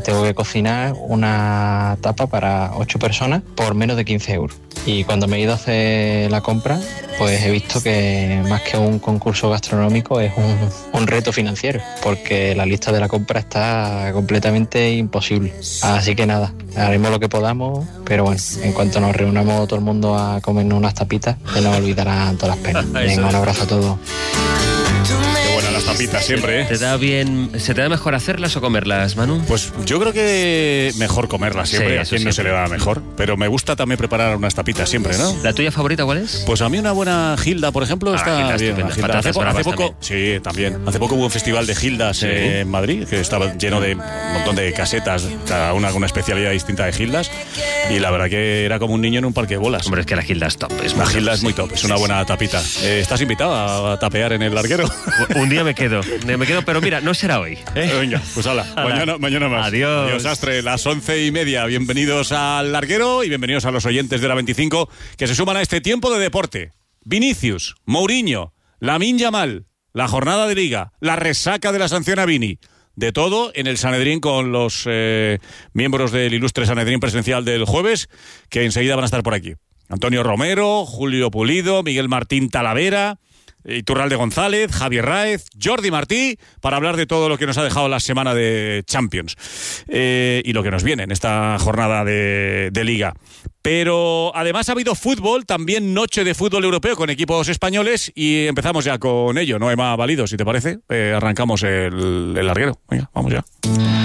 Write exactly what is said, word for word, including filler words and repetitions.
tengo que cocinar una tapa para ocho personas por menos de quince euros. Y cuando me he ido a hacer la compra, pues he visto que más que un concurso gastronómico es un, un reto financiero, porque la lista de la compra está completamente imposible. Así que nada, haremos lo que podamos, pero bueno, en cuanto nos reunamos todo el mundo a comernos unas tapitas, se nos olvidarán todas las penas. Venga, un abrazo a todos. Qué buenas las tapitas siempre, ¿eh? ¿Te da bien, ¿Se te da mejor hacerlas o comerlas, Manu? Pues yo creo que mejor comerlas siempre, Sí, a eso quien no se siempre. le da mejor. Pero me gusta también preparar unas tapitas siempre, ¿no? ¿La tuya favorita cuál es? Pues a mí una buena gilda, por ejemplo, Ah, está gilda bien. estupenda. Una gilda. Patatas Hace, po- hace bravas poco, también. sí, también. Hace poco hubo un festival de gildas Sí. eh, en Madrid, que estaba lleno de un montón de casetas, cada una con una especialidad distinta de gildas. Y la verdad que era como un niño en un parque de bolas. Hombre, es que la gilda es top. Es La muy gilda top, es muy sí. top, es una buena tapita. Eh, ¿Estás invitado a tapear en el larguero? Un día me quedo, me quedo, pero mira, no será hoy. ¿eh? Venga, pues hala, Hala. mañana, mañana más. Adiós. Adiós, Astre, las once y media. Bienvenidos al larguero y bienvenidos a los oyentes de la veinticinco que se suman a este tiempo de deporte. Vinicius, Mourinho, Lamine Yamal, la jornada de Liga, la resaca de la sanción a Vini. De todo en el Sanedrín con los eh, miembros del ilustre Sanedrín presencial del jueves, que enseguida van a estar por aquí. Antonio Romero, Julio Pulido, Miguel Martín Talavera, Iturralde González, Javier Ráez, Jordi Martí, para hablar de todo lo que nos ha dejado la semana de Champions eh, y lo que nos viene en esta jornada de, de Liga. Pero además ha habido fútbol, también noche de fútbol europeo con equipos españoles y empezamos ya con ello, ¿no, Emma Valido? Si te parece, eh, arrancamos el, el larguero. Venga, vamos ya.